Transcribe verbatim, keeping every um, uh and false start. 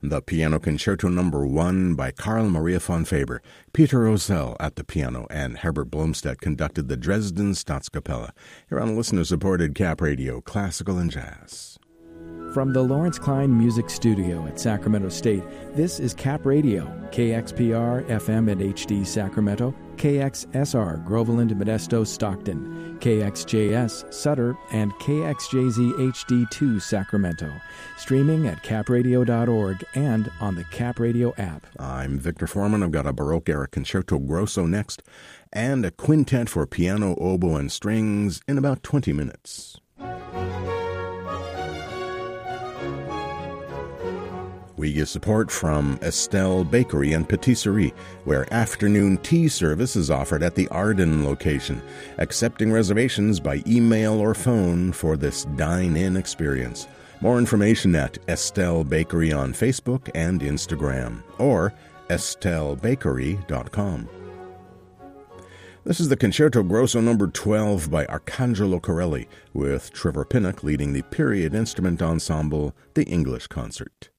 The Piano Concerto Number One by Carl Maria von Faber. Peter Rosell at the piano and Herbert Blomstedt conducted the Dresden Staatskapelle. Here on listener-supported Cap Radio, Classical and Jazz. From the Lawrence Klein Music Studio at Sacramento State, this is Cap Radio, K X P R, F M and H D Sacramento, K X S R, Groveland, Modesto, Stockton, K X J S, Sutter, and K X J Z H D two, Sacramento. Streaming at cap radio dot org and on the Cap Radio app. I'm Victor Foreman. I've got a Baroque-era Concerto Grosso next, and a quintet for piano, oboe, and strings in about twenty minutes. We get support from Estelle Bakery and Patisserie, where afternoon tea service is offered at the Arden location, accepting reservations by email or phone for this dine-in experience. More information at Estelle Bakery on Facebook and Instagram, or estelle bakery dot com. This is the Concerto Grosso number twelve by Arcangelo Corelli, with Trevor Pinnock leading the period instrument ensemble, the English Concert.